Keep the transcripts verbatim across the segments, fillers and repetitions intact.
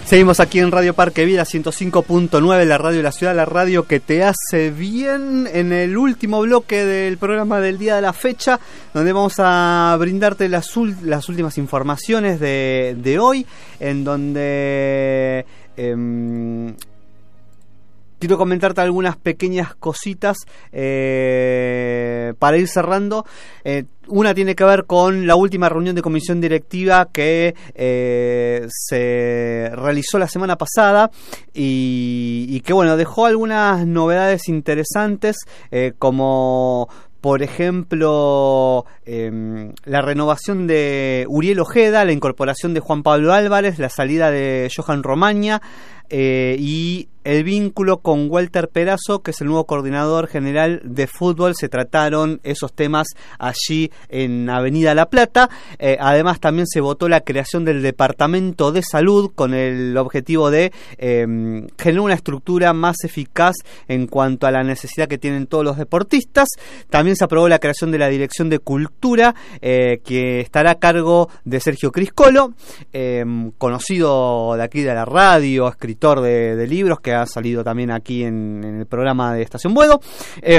Seguimos aquí en Radio Parque Vida ciento cinco punto nueve, la radio de la ciudad, la radio que te hace bien, en el último bloque del programa del día de la fecha, donde vamos a brindarte las, las últimas informaciones de, de hoy, en donde eh, quiero comentarte algunas pequeñas cositas eh, para ir cerrando. Eh, Una tiene que ver con la última reunión de comisión directiva que eh, se realizó la semana pasada y, y que, bueno, dejó algunas novedades interesantes, eh, como por ejemplo eh, la renovación de Uriel Ojeda, la incorporación de Juan Pablo Álvarez, la salida de Johan Romaña eh, y el vínculo con Walter Perazo, que es el nuevo coordinador general de fútbol. Se trataron esos temas allí en Avenida La Plata. Eh, además, también se votó la creación del Departamento de Salud con el objetivo de eh, generar una estructura más eficaz en cuanto a la necesidad que tienen todos los deportistas. También se aprobó la creación de la Dirección de Cultura, eh, que estará a cargo de Sergio Criscolo, eh, conocido de aquí de la radio, escritor de, de libros, que ha salido también aquí en, en el programa de Estación Buedo. Eh,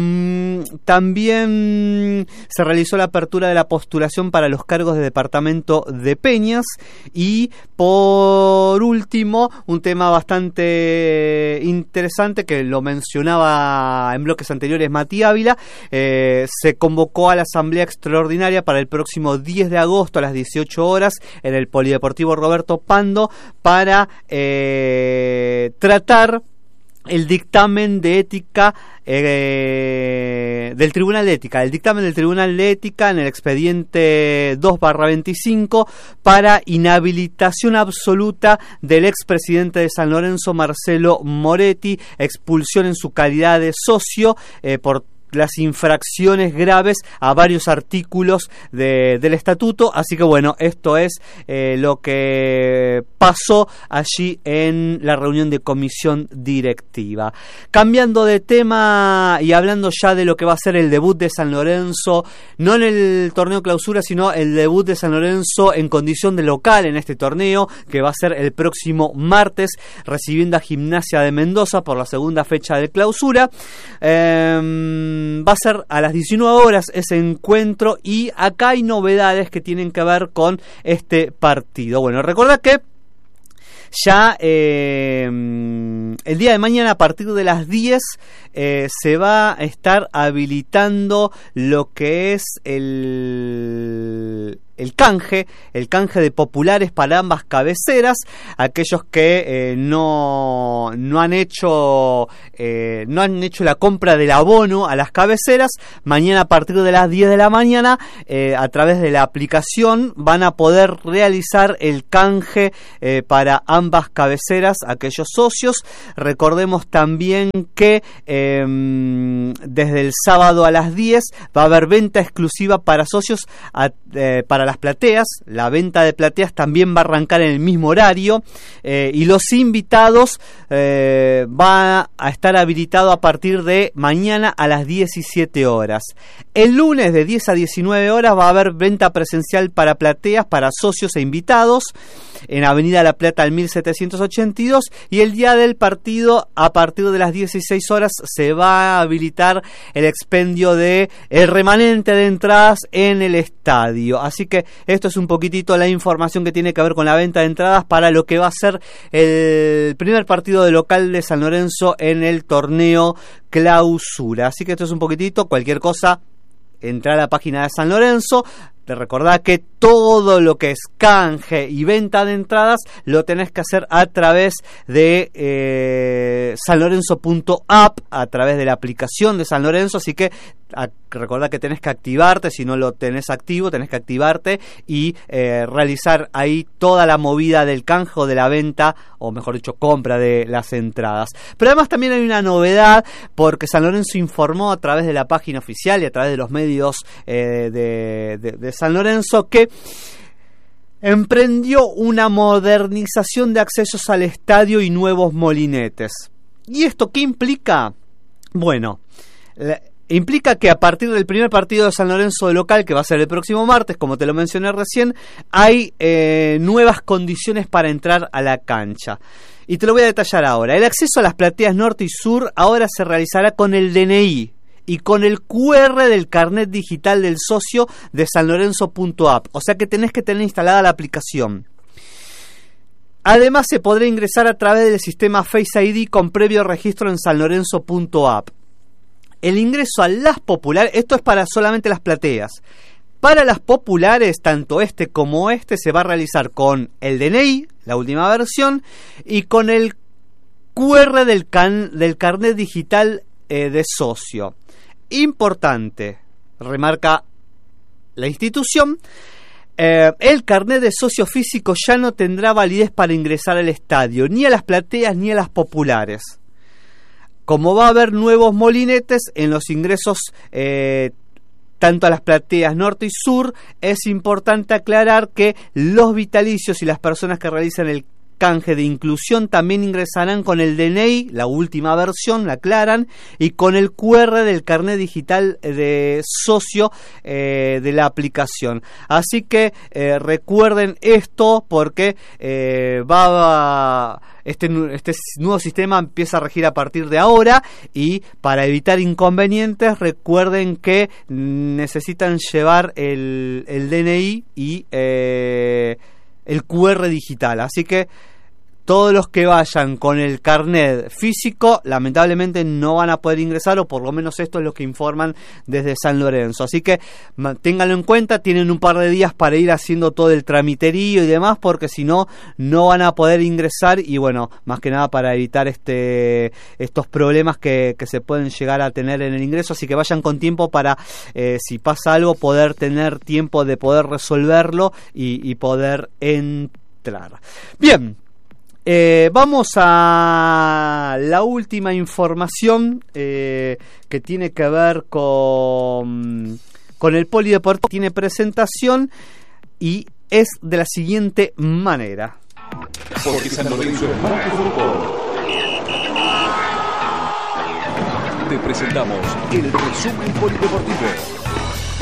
también se realizó la apertura de la postulación para los cargos de departamento de Peñas. Y por último, un tema bastante interesante que lo mencionaba en bloques anteriores Mati Ávila, eh, se convocó a la asamblea extraordinaria para el próximo diez de agosto a las dieciocho horas en el Polideportivo Roberto Pando para eh, tratar el dictamen de ética eh, del Tribunal de Ética, el dictamen del Tribunal de Ética en el expediente dos barra veinticinco para inhabilitación absoluta del expresidente de San Lorenzo, Marcelo Moretti, expulsión en su calidad de socio eh, por las infracciones graves a varios artículos de, del estatuto. Así que bueno, esto es eh, lo que pasó allí en la reunión de comisión directiva. Cambiando de tema y hablando ya de lo que va a ser el debut de San Lorenzo, no en el torneo clausura, sino el debut de San Lorenzo en condición de local en este torneo, que va a ser el próximo martes, recibiendo a Gimnasia de Mendoza por la segunda fecha de clausura. eh, Va a ser a las diecinueve horas ese encuentro, y acá hay novedades que tienen que ver con este partido. Bueno, recordad que ya eh, el día de mañana a partir de las diez eh, se va a estar habilitando lo que es el... el canje, el canje de populares para ambas cabeceras. Aquellos que eh, no, no han hecho eh, no han hecho la compra del abono a las cabeceras, mañana a partir de las diez de la mañana eh, a través de la aplicación van a poder realizar el canje eh, para ambas cabeceras, aquellos socios. Recordemos también que eh, desde el sábado a las diez va a haber venta exclusiva para socios a, eh, para las plateas. La venta de plateas también va a arrancar en el mismo horario, eh, y los invitados eh, va a estar habilitado a partir de mañana a las diecisiete horas. El lunes de diez a diecinueve horas va a haber venta presencial para plateas, para socios e invitados en Avenida La Plata al mil setecientos ochenta y dos, y el día del partido a partir de las dieciséis horas se va a habilitar el expendio de el remanente de entradas en el estadio. Así que esto es un poquitito la información que tiene que ver con la venta de entradas para lo que va a ser el primer partido de local de San Lorenzo en el torneo clausura. Así que esto es un poquitito, cualquier cosa, entra a la página de San Lorenzo. Te recordá que todo lo que es canje y venta de entradas lo tenés que hacer a través de eh, sanlorenzo punto app, a través de la aplicación de San Lorenzo. Así que a, recordá que tenés que activarte, si no lo tenés activo, tenés que activarte y eh, realizar ahí toda la movida del canje o de la venta, o mejor dicho, compra de las entradas. Pero además también hay una novedad, porque San Lorenzo informó a través de la página oficial y a través de los medios eh, de, de, de San Lorenzo que emprendió una modernización de accesos al estadio y nuevos molinetes. ¿Y esto qué implica? Bueno, la, implica que a partir del primer partido de San Lorenzo de local, que va a ser el próximo martes, como te lo mencioné recién, hay eh, nuevas condiciones para entrar a la cancha. Y te lo voy a detallar ahora. El acceso a las plateas norte y sur ahora se realizará con el D N I y con el Q R del carnet digital del socio de sanlorenzo.app. O sea que tenés que tener instalada la aplicación. Además se podrá ingresar a través del sistema Face I D con previo registro en sanlorenzo.app. El ingreso a las populares, esto es para solamente las plateas. Para las populares, tanto este como este, se va a realizar con el D N I, la última versión, y con el Q R del, can, del carnet digital eh, de socio. Importante, remarca la institución, eh, el carnet de socio físico ya no tendrá validez para ingresar al estadio, ni a las plateas ni a las populares. Como va a haber nuevos molinetes en los ingresos eh, tanto a las plateas norte y sur, es importante aclarar que los vitalicios y las personas que realizan el canje de inclusión también ingresarán con el D N I, la última versión, la aclaran, y con el Q R del carnet digital de socio eh, de la aplicación. Así que eh, recuerden esto porque eh, va a... Este, este nuevo sistema empieza a regir a partir de ahora y para evitar inconvenientes recuerden que necesitan llevar el, el D N I y eh, el Q R digital. Así que todos los que vayan con el carnet físico lamentablemente no van a poder ingresar, o por lo menos esto es lo que informan desde San Lorenzo. Así que ténganlo en cuenta, tienen un par de días para ir haciendo todo el tramiterío y demás, porque si no, no van a poder ingresar, y bueno, más que nada para evitar este estos problemas que, que se pueden llegar a tener en el ingreso. Así que vayan con tiempo para, eh, si pasa algo, poder tener tiempo de poder resolverlo y, y poder entrar. Bien. Eh, vamos a la última información eh, que tiene que ver con, con el polideportivo. Tiene presentación y es de la siguiente manera. Porque San Lorenzo es más que fútbol. Te presentamos el resumen polideportivo.